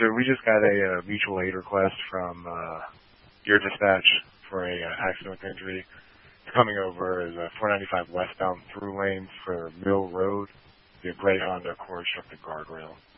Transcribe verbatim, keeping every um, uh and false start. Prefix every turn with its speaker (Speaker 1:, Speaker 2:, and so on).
Speaker 1: sir. We just got a uh, mutual aid request from uh, your dispatch for a uh, accident with injury. It's coming over as a four ninety-five westbound through lanes for Mill Road. The gray Honda Accord struck the guardrail.